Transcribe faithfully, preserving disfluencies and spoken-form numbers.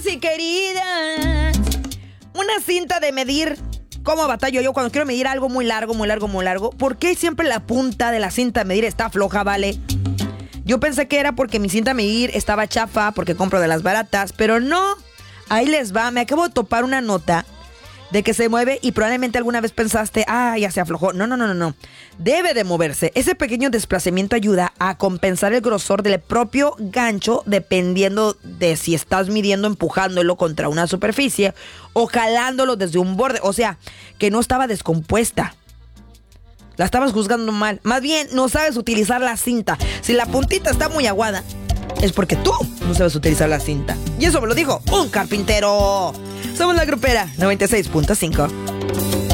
y queridas. Una cinta de medir. ¿Cómo batallo yo cuando quiero medir algo muy largo, muy largo, muy largo? ¿Por qué siempre la punta de la cinta de medir está floja, vale? Yo pensé que era porque mi cinta de medir estaba chafa, porque compro de las baratas, pero no. Ahí les va, me acabo de topar una nota de que se mueve y probablemente alguna vez pensaste, ah, ya se aflojó. No, no, no, no, no. Debe de moverse. Ese pequeño desplazamiento ayuda a compensar el grosor del propio gancho dependiendo de si estás midiendo empujándolo contra una superficie o jalándolo desde un borde. O sea, que no estaba descompuesta. La estabas juzgando mal. Más bien, no sabes utilizar la cinta. Si la puntita está muy aguada, es porque tú no sabes utilizar la cinta. Y eso me lo dijo un carpintero. Somos La Grupera noventa y seis punto cinco.